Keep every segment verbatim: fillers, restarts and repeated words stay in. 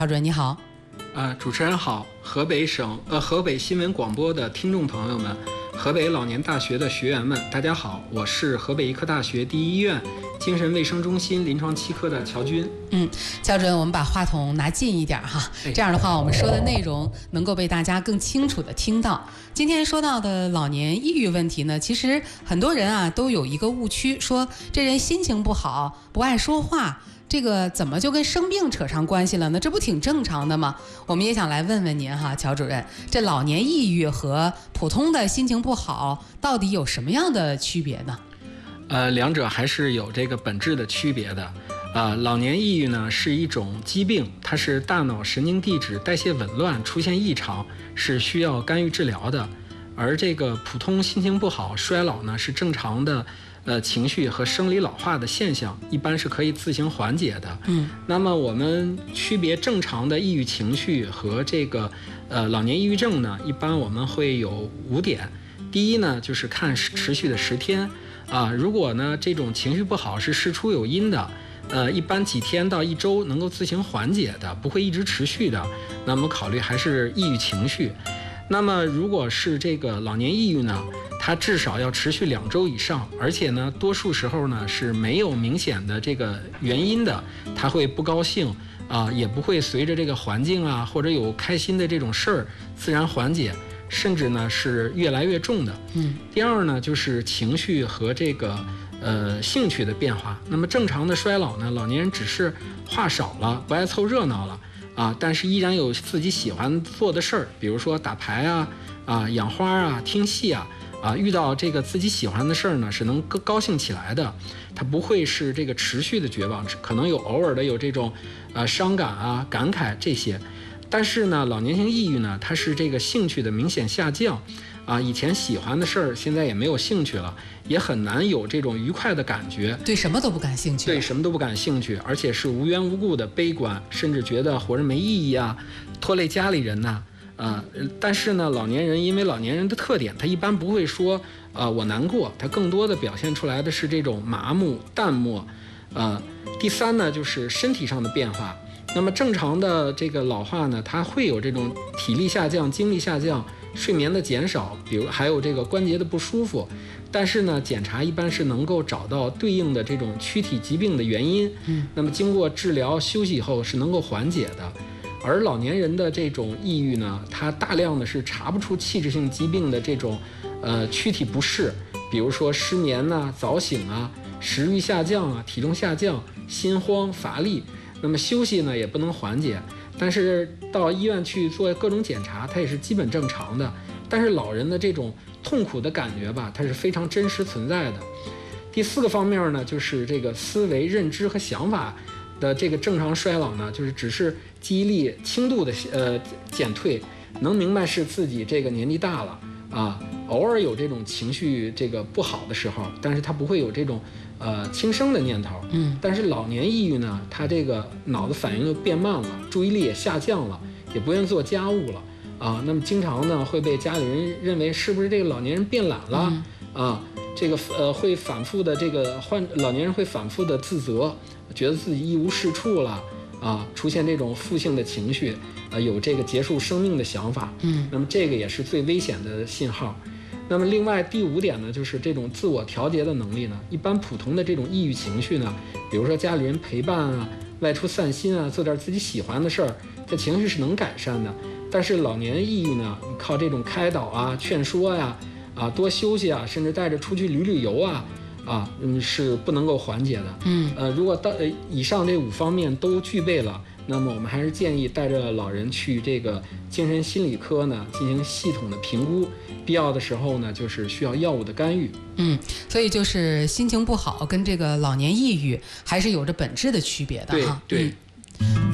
曹主任你好。 呃，主持人好，河北省呃河北新闻广播的听众朋友们，河北老年大学的学员们，大家好，我是河北医科大学第一医院精神卫生中心临床七科的乔军。 嗯，乔主任，我们把话筒拿近一点哈，这样的话，我们说的内容能够被大家更清楚的听到。今天说到的老年抑郁问题呢，其实很多人啊都有一个误区，说这人心情不好，不爱说话。这个怎么就跟生病扯上关系了呢？这不挺正常的吗？我们也想来问问您哈，乔主任，这老年抑郁和普通的心情不好到底有什么样的区别呢？ 呃，两者还是有这个本质的区别的。呃，老年抑郁呢是一种疾病，它是大脑神经递质代谢紊乱出现异常，是需要干预治疗的。而这个普通心情不好、衰老呢是正常的。呃，情绪和生理老化的现象一般是可以自行缓解的。 嗯， 那么我们区别正常的抑郁情绪和这个呃老年抑郁症呢，一般我们会有五点。第一呢，就是看持续的十天啊，如果呢这种情绪不好是事出有因的，呃，一般几天到一周能够自行缓解的，不会一直持续的，那么考虑还是抑郁情绪。那么如果是这个老年抑郁呢，它至少要持续两周以上，而且呢，多数时候呢是没有明显的这个原因的，他会不高兴啊、呃，也不会随着这个环境啊或者有开心的这种事儿自然缓解，甚至呢是越来越重的。 嗯， 第二呢就是情绪和这个呃兴趣的变化。那么正常的衰老呢，老年人只是话少了，不爱凑热闹了。啊，但是依然有自己喜欢做的事儿，比如说打牌啊、啊养花啊、听戏啊，啊遇到这个自己喜欢的事儿呢，是能高兴起来的。它不会是这个持续的绝望，可能有偶尔的有这种呃伤感啊、感慨这些。但是呢，老年性抑郁呢，它是这个兴趣的明显下降。啊，以前喜欢的事儿，现在也没有兴趣了，也很难有这种愉快的感觉， 对什么都不感兴趣， 对什么都不感兴趣，而且是无缘无故的悲观，甚至觉得活着没意义啊，拖累家里人呐、啊，呃，但是呢，老年人因为老年人的特点，他一般不会说啊、呃、我难过，他更多的表现出来的是这种麻木、淡漠，呃，第三呢就是身体上的变化。那么正常的这个老化呢，它会有这种体力下降、精力下降、睡眠的减少，比如还有这个关节的不舒服。但是呢，检查一般是能够找到对应的这种躯体疾病的原因。 嗯， 那么经过治疗休息以后是能够缓解的。而老年人的这种抑郁呢，它大量的是查不出器质性疾病的这种呃躯体不适，比如说失眠啊、早醒啊、食欲下降啊、体重下降、心慌乏力。那么休息呢也不能缓解，但是到医院去做各种检查，它也是基本正常的。但是老人的这种痛苦的感觉吧，它是非常真实存在的。第四个方面呢，就是这个思维、认知和想法的这个正常衰老呢，就是只是记忆力轻度的呃减退，能明白是自己这个年纪大了啊，偶尔有这种情绪这个不好的时候，但是他不会有这种呃轻生的念头。 嗯， 但是老年抑郁呢，他这个脑子反应就变慢了，注意力也下降了，也不愿意做家务了啊。那么经常呢会被家里人认为是不是这个老年人变懒了、嗯、啊？这个呃会反复的这个患老年人会反复的自责，觉得自己一无是处了啊，出现这种负性的情绪，呃有这个结束生命的想法。 嗯， 那么这个也是最危险的信号。那么另外第五点呢，就是这种自我调节的能力呢，一般普通的这种抑郁情绪呢，比如说家里人陪伴啊，外出散心啊，做点自己喜欢的事儿，这情绪是能改善的。但是老年抑郁呢，靠这种开导啊、劝说呀、啊、多休息啊，甚至带着出去旅旅游啊，啊，嗯，是不能够缓解的。 嗯， 呃，如果到呃以上这五方面都具备了，那么我们还是建议带着老人去这个精神心理科呢进行系统的评估，必要的时候呢就是需要药物的干预。 嗯，所以就是心情不好跟这个老年抑郁还是有着本质的区别的哈。 对对。 嗯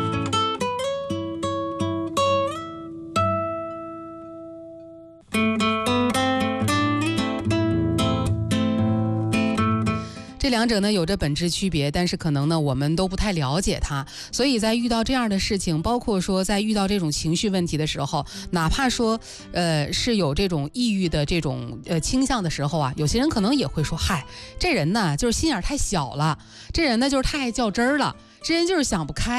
这两者呢有着本质区别，但是可能呢我们都不太了解它，所以在遇到这样的事情，包括说在遇到这种情绪问题的时候，哪怕说呃是有这种抑郁的这种呃倾向的时候啊，有些人可能也会说，嗨，这人呢就是心眼太小了，这人呢就是太爱较真儿了，这人就是想不开。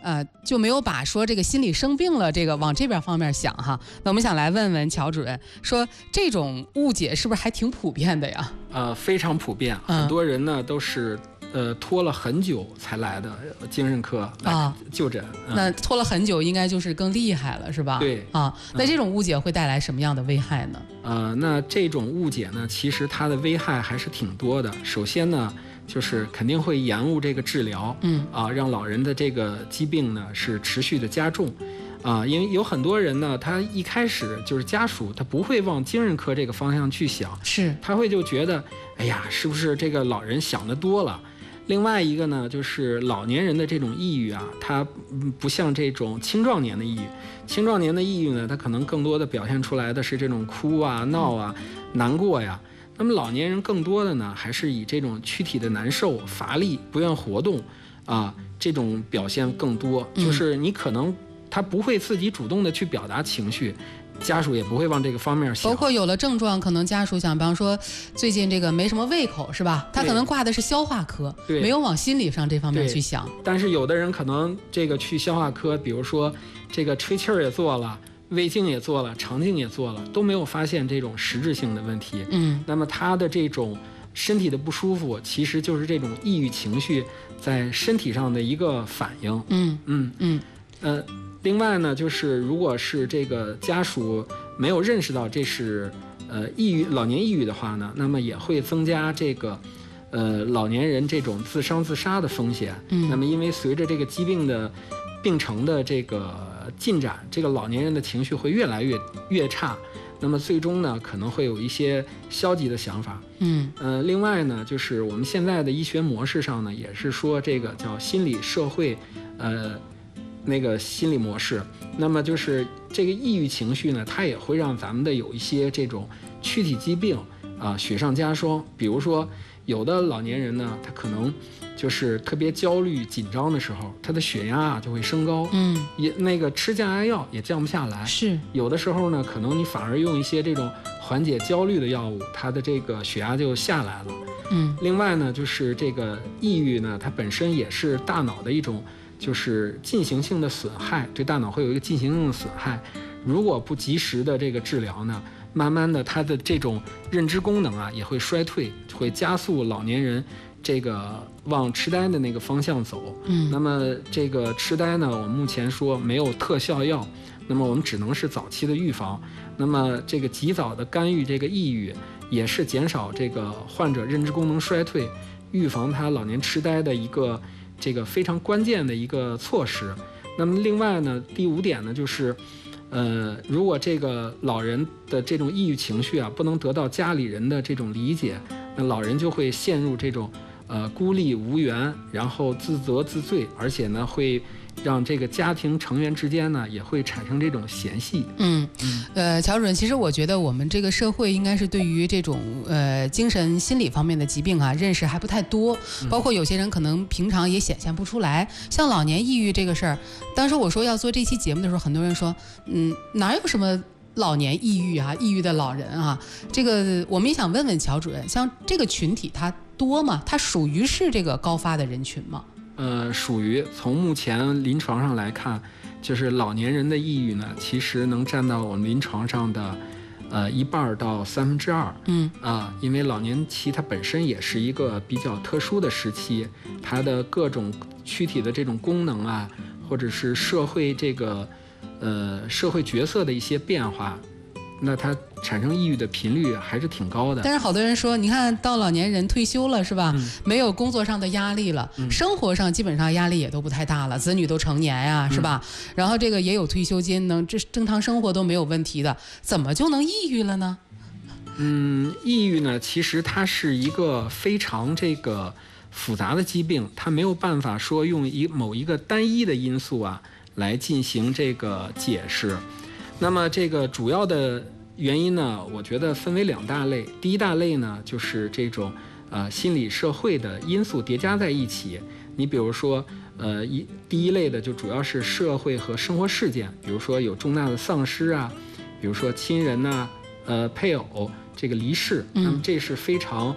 呃，就没有把说这个心理生病了这个往这边方面想哈。那我们想来问问乔主任，说这种误解是不是还挺普遍的呀？ 呃，非常普遍，很多人呢都是呃拖了很久才来的精神科来就诊。啊嗯、那拖了很久，应该就是更厉害了，是吧？ 对啊，那这种误解会带来什么样的危害呢？ 呃，那这种误解呢，其实它的危害还是挺多的。首先呢，就是肯定会延误这个治疗， 嗯啊，让老人的这个疾病呢是持续的加重。啊，因为有很多人呢，他一开始就是家属，他不会往精神科这个方向去想， 是他会就觉得，哎呀，是不是这个老人想得多了？另外一个呢，就是老年人的这种抑郁啊，它不像这种青壮年的抑郁，青壮年的抑郁呢，它可能更多的表现出来的是这种哭啊、闹啊、难过呀。那么老年人更多的呢，还是以这种躯体的难受、乏力、不愿活动啊这种表现更多，就是你可能。他不会自己主动的去表达情绪，家属也不会往这个方面想。 包括有了症状，可能家属想，比方说最近这个没什么胃口，是吧？他可能挂的是消化科，没有往心理上这方面去想。 但是有的人可能这个去消化科，比如说这个吹气儿也做了，胃镜也做了，肠镜也做了，都没有发现这种实质性的问题。 嗯， 那么他的这种身体的不舒服，其实就是这种抑郁情绪在身体上的一个反应。 嗯嗯嗯呃。另外呢，就是如果是这个家属没有认识到这是呃抑郁老年抑郁的话呢，那么也会增加这个呃老年人这种自伤自杀的风险。 嗯， 那么因为随着这个疾病的病程的这个进展，这个老年人的情绪会越来越越差，那么最终呢可能会有一些消极的想法。 嗯呃，另外呢，就是我们现在的医学模式上呢，也是说这个叫心理社会呃。那个心理模式，那么就是这个抑郁情绪呢，它也会让咱们的有一些这种躯体疾病啊雪上加霜。比如说，有的老年人呢，他可能就是特别焦虑紧张的时候，他的血压啊就会升高， 嗯， 也那个吃降压药也降不下来。 是有的时候呢，可能你反而用一些这种缓解焦虑的药物，他的这个血压就下来了。 嗯， 另外呢，就是这个抑郁呢，它本身也是大脑的一种。就是进行性的损害，对大脑会有一个进行性的损害。如果不及时的这个治疗呢，慢慢的它的这种认知功能啊也会衰退，会加速老年人这个往痴呆的那个方向走。 嗯， 那么这个痴呆呢，我们目前说没有特效药，那么我们只能是早期的预防。那么这个及早的干预这个抑郁，也是减少这个患者认知功能衰退，预防他老年痴呆的一个。这个非常关键的一个措施。那么另外呢，第五点呢，就是，呃，如果这个老人的这种抑郁情绪啊，不能得到家里人的这种理解，那老人就会陷入这种呃孤立无援，然后自责自罪，而且呢会让这个家庭成员之间呢也会产生这种嫌隙。 嗯，呃，乔主任，其实我觉得我们这个社会应该是对于这种呃精神心理方面的疾病啊认识还不太多，包括有些人可能平常也显现不出来。像老年抑郁这个事儿，当时我说要做这期节目的时候，很多人说，嗯，哪有什么老年抑郁啊，抑郁的老人啊？这个我们也想问问乔主任，像这个群体它多吗？它属于是这个高发的人群吗？ 呃，属于从目前临床上来看，就是老年人的抑郁呢，其实能占到我们临床上的，呃一半到三分之二。 嗯啊，因为老年期它本身也是一个比较特殊的时期，它的各种躯体的这种功能啊，或者是社会这个，呃社会角色的一些变化，那它产生抑郁的频率还是挺高的。 但是好多人说，你看到老年人退休了是吧、 嗯、 没有工作上的压力了、嗯、生活上基本上压力也都不太大了，子女都成年呀、嗯、是吧，然后这个也有退休金，能这正常生活都没有问题的，怎么就能抑郁了呢？ 嗯，抑郁呢其实它是一个非常这个复杂的疾病，它没有办法说用一某一个单一的因素啊来进行这个解释。那么这个主要的原因呢，我觉得分为两大类。第一大类呢，就是这种呃心理社会的因素叠加在一起。你比如说，呃一第一类的就主要是社会和生活事件，比如说有重大的丧失啊，比如说亲人呐、啊、呃配偶这个离世，那么这是非常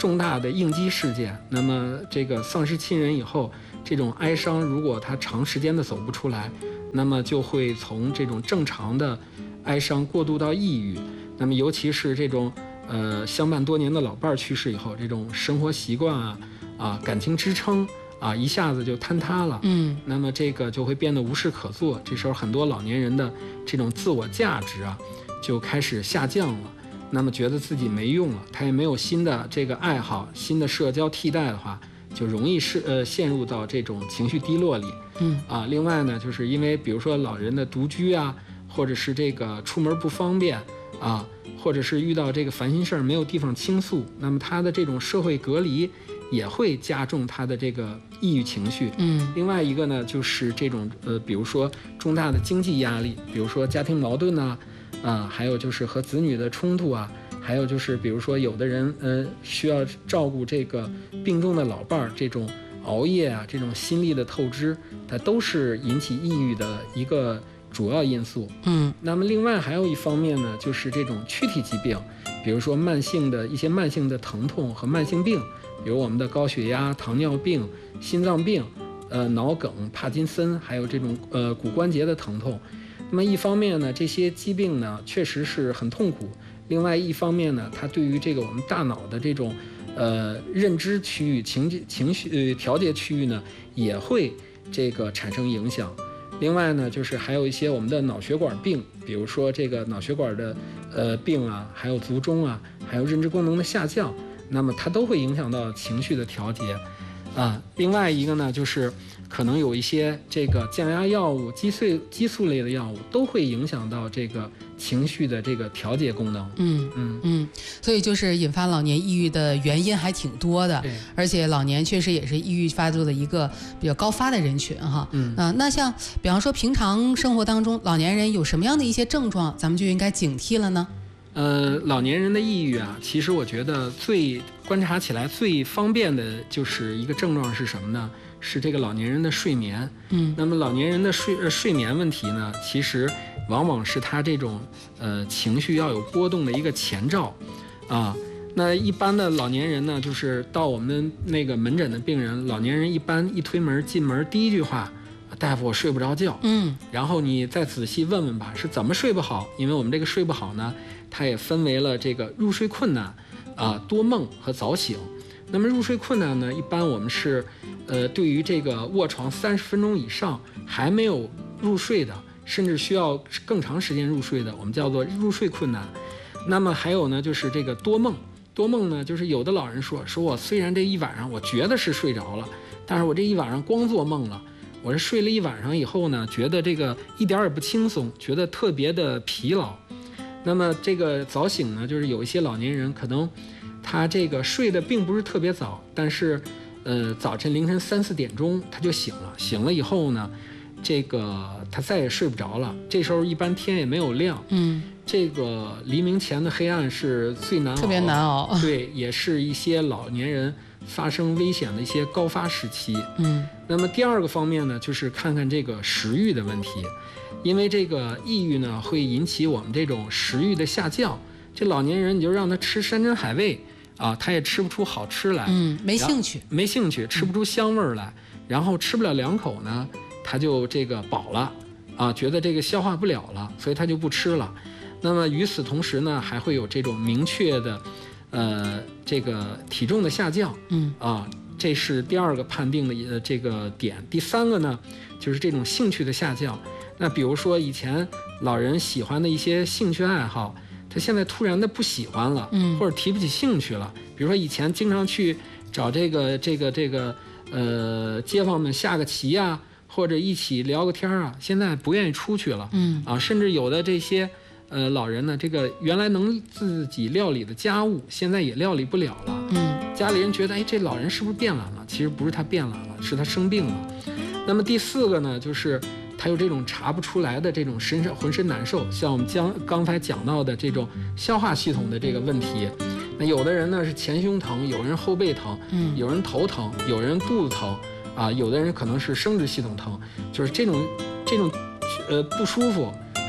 重大的应激事件，那么这个丧失亲人以后，这种哀伤如果他长时间的走不出来，那么就会从这种正常的哀伤过渡到抑郁。那么尤其是这种呃相伴多年的老伴去世以后，这种生活习惯啊啊感情支撑啊一下子就坍塌了， 嗯， 那么这个就会变得无事可做。这时候很多老年人的这种自我价值啊就开始下降了。那么觉得自己没用了，他也没有新的这个爱好、新的社交替代的话，就容易是呃陷入到这种情绪低落里。 嗯啊，另外呢，就是因为比如说老人的独居啊，或者是这个出门不方便啊，或者是遇到这个烦心事儿没有地方倾诉，那么他的这种社会隔离也会加重他的这个抑郁情绪。 嗯， 另外一个呢，就是这种呃，比如说重大的经济压力，比如说家庭矛盾呐。啊，还有就是和子女的冲突啊，还有就是比如说有的人呃需要照顾这个病重的老伴儿，这种熬夜啊，这种心力的透支，它都是引起抑郁的一个主要因素。 嗯， 那么另外还有一方面呢，就是这种躯体疾病，比如说慢性的一些慢性的疼痛和慢性病，比如我们的高血压、糖尿病、心脏病、呃脑梗、帕金森，还有这种呃骨关节的疼痛。那么一方面呢，这些疾病呢确实是很痛苦；另外一方面呢，它对于这个我们大脑的这种呃认知区域、情情绪呃调节区域呢，也会这个产生影响。另外呢，就是还有一些我们的脑血管病，比如说这个脑血管的呃病啊，还有卒中啊，还有认知功能的下降，那么它都会影响到情绪的调节。啊，另外一个呢，就是可能有一些这个降压药物、激素激素类的药物都会影响到这个情绪的这个调节功能。 嗯嗯嗯，所以就是引发老年抑郁的原因还挺多的，而且老年确实也是抑郁发作的一个比较高发的人群哈。 嗯啊，那像比方说平常生活当中，老年人有什么样的一些症状，咱们就应该警惕了呢？ 呃，老年人的抑郁啊，其实我觉得最观察起来最方便的就是一个症状是什么呢？是这个老年人的睡眠。 嗯， 那么老年人的睡呃睡眠问题呢，其实往往是他这种呃情绪要有波动的一个前兆啊。那一般的老年人呢，就是到我们那个门诊的病人，老年人一般一推门进门第一句话，大夫我睡不着觉。 嗯， 然后你再仔细问问吧，是怎么睡不好？因为我们这个睡不好呢，它也分为了这个入睡困难啊、多梦和早醒。那么入睡困难呢，一般我们是呃对于这个卧床三十分钟以上还没有入睡的，甚至需要更长时间入睡的，我们叫做入睡困难。那么还有呢，就是这个多梦。多梦呢，就是有的老人说，说我虽然这一晚上我觉得是睡着了，但是我这一晚上光做梦了。我是睡了一晚上以后呢，觉得这个一点也不轻松，觉得特别的疲劳。那么这个早醒呢，就是有一些老年人可能他这个睡得并不是特别早，但是呃早晨凌晨三四点钟他就醒了，醒了以后呢，这个他再也睡不着了。这时候一般天也没有亮， 嗯， 这个黎明前的黑暗是最难熬， 特别难熬。 对，也是一些老年人发生危险的一些高发时期。 嗯， 那么第二个方面呢，就是看看这个食欲的问题，因为这个抑郁呢会引起我们这种食欲的下降。这老年人你就让他吃山珍海味啊，他也吃不出好吃来， 嗯，没兴趣， 没兴趣，吃不出香味来，然后吃不了两口呢，他就这个饱了啊，觉得这个消化不了了，所以他就不吃了。那么与此同时呢，还会有这种明确的呃这个体重的下降， 嗯啊，这是第二个判定的呃这个点。第三个呢，就是这种兴趣的下降。那比如说以前老人喜欢的一些兴趣爱好，他现在突然的不喜欢了， 嗯， 或者提不起兴趣了。比如说以前经常去找这个这个这个呃街坊们下个棋啊，或者一起聊个天啊，现在不愿意出去了， 嗯啊，甚至有的这些呃老人呢，这个原来能自己料理的家务，现在也料理不了了， 嗯， 家里人觉得，哎，这老人是不是变懒了？其实不是他变懒了，是他生病了。那么第四个呢，就是他有这种查不出来的这种身上浑身难受，像我们将刚才讲到的这种消化系统的这个问题。那有的人呢是前胸疼，有人后背疼， 嗯， 有人头疼，有人肚子疼，啊，有的人可能是生殖系统疼，就是这种这种呃不舒服，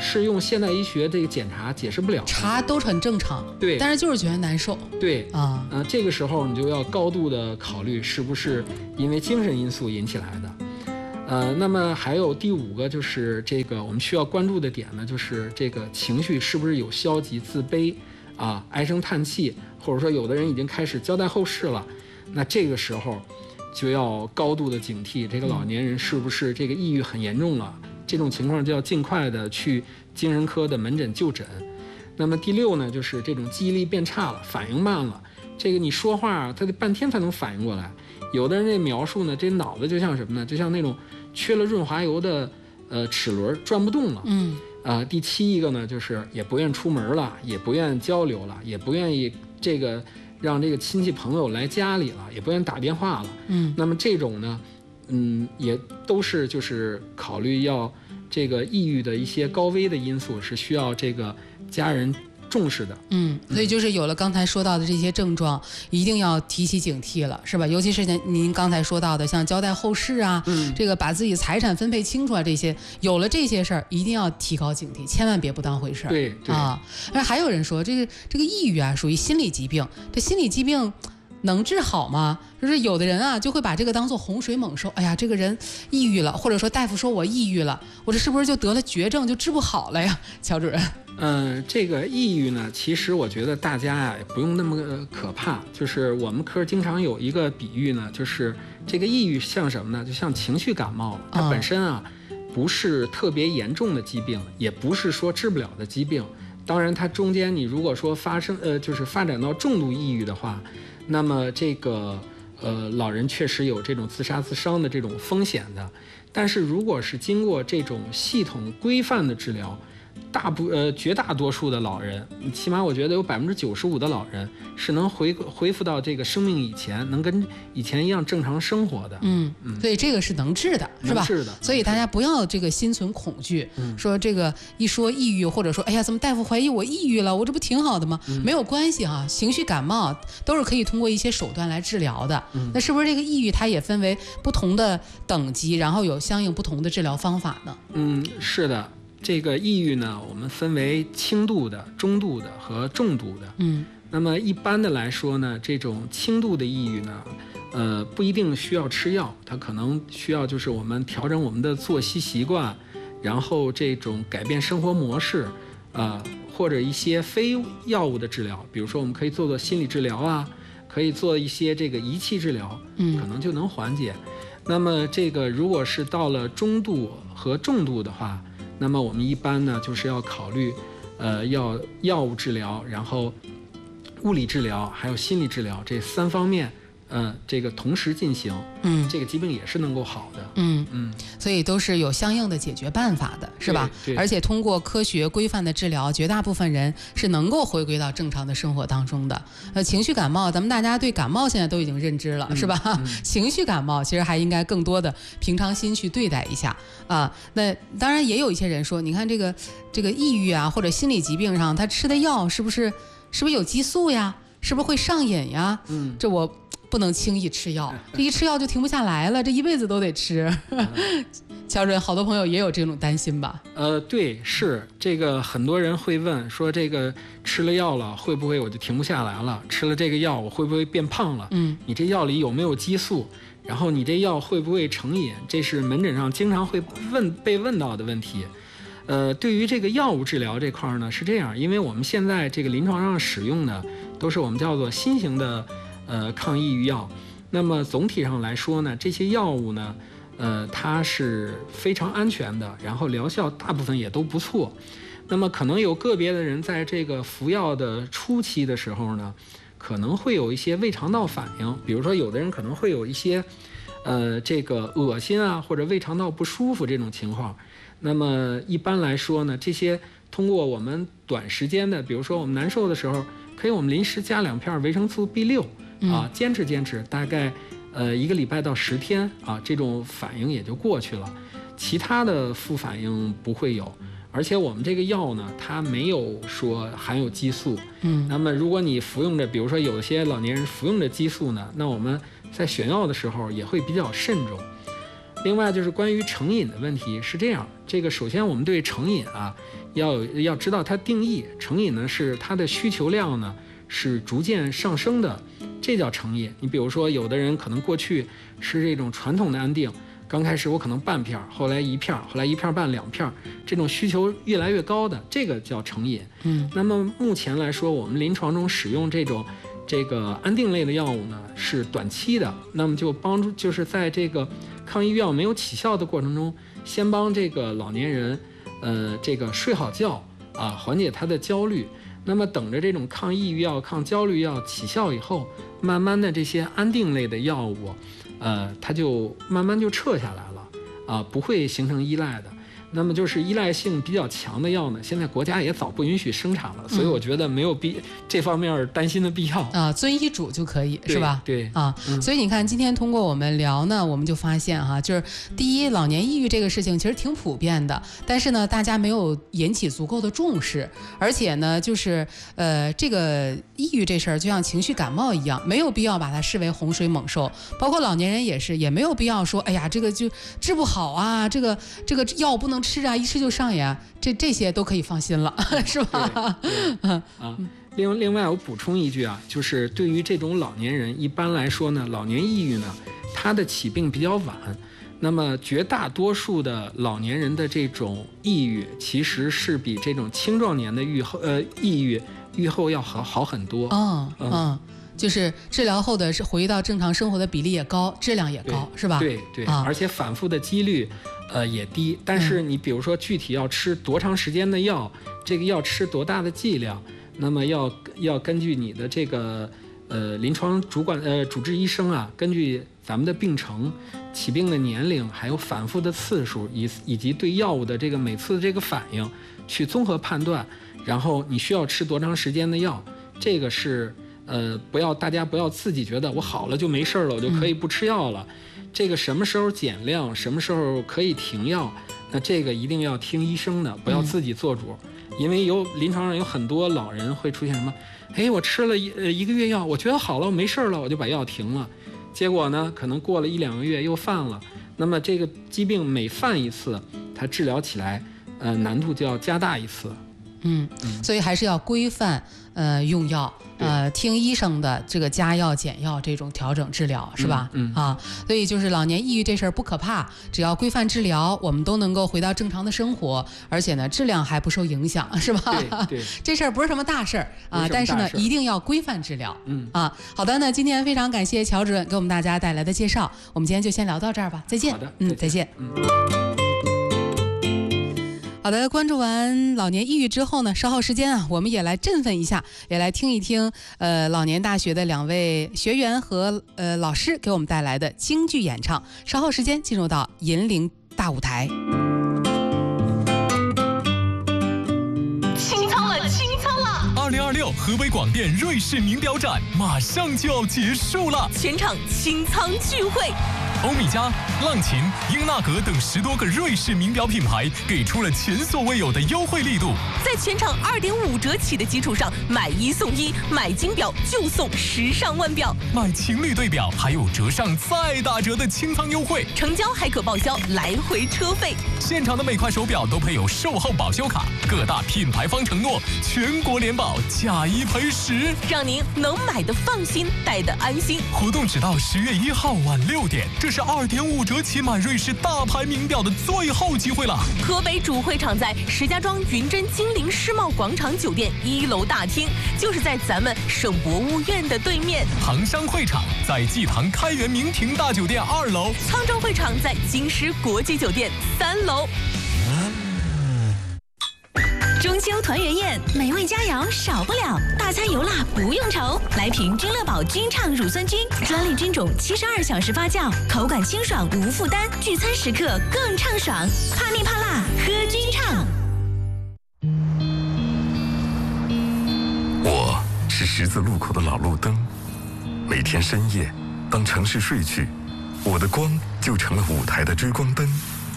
是用现代医学这个检查解释不了的， 查都很正常， 对， 但是就是觉得难受， 对啊， 呃，这个时候你就要高度的考虑是不是因为精神因素引起来的。呃，那么还有第五个就是这个我们需要关注的点呢，就是这个情绪是不是有消极、自卑啊、唉声叹气，或者说有的人已经开始交代后事了，那这个时候就要高度的警惕，这个老年人是不是这个抑郁很严重了？这种情况就要尽快的去精神科的门诊就诊。那么第六呢，就是这种记忆力变差了，反应慢了，这个你说话他得半天才能反应过来。有的人这描述呢，这脑子就像什么呢？就像那种缺了润滑油的呃齿轮转不动了。 嗯啊、呃，第七一个呢，就是也不愿出门了，也不愿交流了，也不愿意这个让这个亲戚朋友来家里了，也不愿意打电话了。 嗯， 那么这种呢，嗯，也都是就是考虑要这个抑郁的一些高危的因素，是需要这个家人重视的。 嗯，所以就是有了刚才说到的这些症状，一定要提起警惕了，是吧？尤其是您刚才说到的，像交代后事啊， 嗯， 这个把自己财产分配清楚啊，这些有了这些事儿，一定要提高警惕，千万别不当回事儿。 对对啊，而还有人说，这个这个抑郁啊，属于心理疾病，这心理疾病能治好吗？就是有的人啊，就会把这个当做洪水猛兽。哎呀，这个人抑郁了，或者说大夫说我抑郁了，我这是不是就得了绝症，就治不好了呀？乔主任。 嗯、呃，这个抑郁呢，其实我觉得大家呀、啊、也不用那么可怕。就是我们科经常有一个比喻呢，就是这个抑郁像什么呢？就像情绪感冒了，它本身啊不是特别严重的疾病，也不是说治不了的疾病。当然，它中间你如果说发生呃，就是发展到重度抑郁的话，那么这个呃老人确实有这种自杀自伤的这种风险的。但是如果是经过这种系统规范的治疗，大部呃绝大多数的老人，起码我觉得有百分之九十五的老人是能回恢复到这个生命以前，能跟以前一样正常生活的。 嗯嗯，所以这个是能治的，是吧？ 能治的。 所以大家不要这个心存恐惧， 嗯、 说这个一说抑郁，或者说哎呀，怎么大夫怀疑我抑郁了，我这不挺好的吗？嗯、没有关系哈、啊，情绪感冒都是可以通过一些手段来治疗的。嗯、那是不是这个抑郁它也分为不同的等级，然后有相应不同的治疗方法呢？ 嗯，是的。这个抑郁呢，我们分为轻度的、中度的和重度的。 嗯， 那么一般的来说呢，这种轻度的抑郁呢，呃，不一定需要吃药，它可能需要就是我们调整我们的作息习惯，然后这种改变生活模式，啊、呃，或者一些非药物的治疗，比如说我们可以做做心理治疗啊，可以做一些这个仪器治疗， 嗯， 可能就能缓解。那么这个如果是到了中度和重度的话，那么我们一般呢，就是要考虑，呃，要药物治疗，然后物理治疗，还有心理治疗这三方面，呃，这个同时进行， 嗯， 这个疾病也是能够好的， 嗯嗯， 所以都是有相应的解决办法的，是吧？而且通过科学规范的治疗，绝大部分人是能够回归到正常的生活当中的。呃，情绪感冒，咱们大家对感冒现在都已经认知了， 嗯、 是吧？ 嗯、 情绪感冒其实还应该更多的平常心去对待一下啊。那当然也有一些人说，你看这个这个抑郁啊，或者心理疾病上，他吃的药是不是是不是有激素呀？是不是会上瘾呀？ 嗯， 这我不能轻易吃药，这一吃药就停不下来了，这一辈子都得吃。乔主任，好多朋友也有这种担心吧？ 呃，对，是这个很多人会问说，这个吃了药了会不会我就停不下来了？吃了这个药我会不会变胖了？ 嗯， 你这药里有没有激素？然后你这药会不会成瘾？这是门诊上经常会问被问到的问题。呃，对于这个药物治疗这块呢，是这样，因为我们现在这个临床上使用的都是我们叫做新型的呃抗抑郁药。那么总体上来说呢，这些药物呢，呃，它是非常安全的，然后疗效大部分也都不错。那么可能有个别的人在这个服药的初期的时候呢，可能会有一些胃肠道反应，比如说有的人可能会有一些呃这个恶心啊，或者胃肠道不舒服这种情况。那么一般来说呢，这些通过我们短时间的，比如说我们难受的时候，可以我们临时加两片维生素 B 六 啊，坚持坚持，大概呃一个礼拜到十天啊，这种反应也就过去了，其他的副反应不会有。而且我们这个药呢，它没有说含有激素， 嗯， 那么如果你服用着，比如说有些老年人服用着激素呢，那我们在选药的时候也会比较慎重。 另外就是关于成瘾的问题是这样，这个首先我们对成瘾啊要要知道它定义，成瘾呢是它的需求量呢是逐渐上升的，这叫成瘾。你比如说有的人可能过去是这种传统的安定，刚开始我可能半片，后来一片，后来一片半两片，这种需求越来越高的，这个叫成瘾。 嗯， 那么目前来说，我们临床中使用这种这个安定类的药物呢是短期的，那么就帮助就是在这个抗抑郁药没有起效的过程中，先帮这个老年人呃这个睡好觉啊，缓解他的焦虑。那么等着这种抗抑郁药、抗焦虑药起效以后，慢慢的这些安定类的药物，呃，它就慢慢就撤下来了，啊，不会形成依赖的。那么就是依赖性比较强的药呢，现在国家也早不允许生产了，所以我觉得没有必这方面担心的必要啊，遵医嘱就可以，是吧？ 对啊、嗯，所以你看，今天通过我们聊呢，我们就发现哈，就是第一，老年抑郁这个事情其实挺普遍的，但是呢，大家没有引起足够的重视，而且呢，就是呃，这个抑郁这事儿就像情绪感冒一样，没有必要把它视为洪水猛兽，包括老年人也是，也没有必要说，哎呀，这个就治不好啊，这个这个药不能吃啊，一吃就上瘾，这这些都可以放心了，是吧？ 啊，另另外我补充一句啊，就是对于这种老年人，一般来说呢，老年抑郁呢，它的起病比较晚，那么绝大多数的老年人的这种抑郁，其实是比这种青壮年的愈后呃抑郁愈后要好好很多。 哦，嗯。嗯就是治疗后的是回到正常生活的比例也高，质量也高，是吧？ 对对、啊，而且反复的几率，呃也低。但是你比如说具体要吃多长时间的药，嗯、这个要吃多大的剂量，那么要要根据你的这个呃临床主管呃主治医生啊，根据咱们的病程、起病的年龄，还有反复的次数，以以及对药物的这个每次的这个反应，去综合判断，然后你需要吃多长时间的药，这个是。呃，不要大家不要自己觉得我好了就没事了，我就可以不吃药了。嗯、这个什么时候减量，什么时候可以停药，那这个一定要听医生的，不要自己做主。嗯、因为有临床上有很多老人会出现什么，哎，我吃了一呃一个月药，我觉得好了，我没事了，我就把药停了。结果呢，可能过了一两个月又犯了。那么这个疾病每犯一次，它治疗起来，呃，难度就要加大一次。 嗯，所以还是要规范呃用药，呃听医生的这个加药减药这种调整治疗，是吧？ 嗯, 嗯啊，所以就是老年抑郁这事儿不可怕，只要规范治疗，我们都能够回到正常的生活，而且呢质量还不受影响，是吧？ 对对， 这事儿不是什么大事儿啊，但是呢一定要规范治疗。 嗯啊，好的，那今天非常感谢乔主任给我们大家带来的介绍，我们今天就先聊到这儿吧，再见。 好的， 嗯，再见。 嗯。 好的，关注完老年抑郁之后呢，稍后时间啊，我们也来振奋一下，也来听一听呃老年大学的两位学员和呃老师给我们带来的京剧演唱。稍后时间进入到银铃大舞台。 清仓了，清仓了！ 二零二六河北广电瑞士名表展马上就要结束了， 全场清仓聚会。 欧米茄、浪琴、英纳格等十多个瑞士名表品牌给出了前所未有的优惠力度， 在全场二点五折起的基础上，买一送一，买金表就送时尚腕表， 买情侣对表还有折上再打折的清仓优惠， 成交还可报销来回车费。 现场的每块手表都配有售后保修卡，各大品牌方承诺全国联保，假一赔十， 让您能买的放心，戴的安心。 活动只到十月一号晚六点，这是二点五折起买瑞士大牌名表的最后机会了。 河北主会场在石家庄云臻金陵世贸广场酒店一楼大厅，就是在咱们省博物院的对面。 唐山会场在济塘开元名庭大酒店二楼， 沧州会场在京师国际酒店三楼。中秋团圆宴，美味佳肴少不了，大餐油辣不用愁。来瓶君乐宝君畅乳酸菌，专利菌种，七十二小时发酵，口感清爽无负担，聚餐时刻更畅爽。怕腻怕辣，喝君畅。 我是十字路口的老路灯，每天深夜，当城市睡去，我的光就成了舞台的追光灯。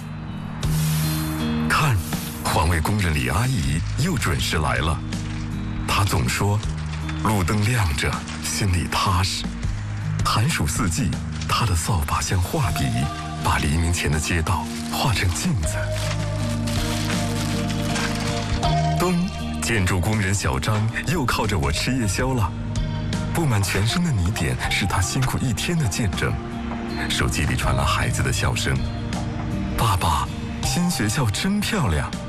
看。环卫工人李阿姨又准时来了，她总说路灯亮着心里踏实。寒暑四季，她的扫把像画笔， 把黎明前的街道画成镜子。冬，建筑工人小张又靠着我吃夜宵了。布满全身的泥点是他辛苦一天的见证。手机里传来孩子的笑声：“爸爸，新学校真漂亮。”